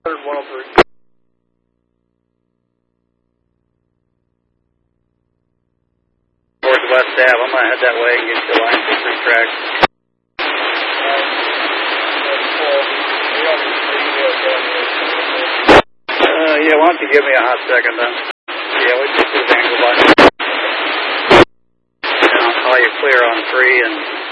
103. Towards West Ave. I'm going to head that way and get to line for 3 tracks. Yeah, why don't you give me a hot second then? Yeah, we just do the angle by. And I'll call you clear on 3 and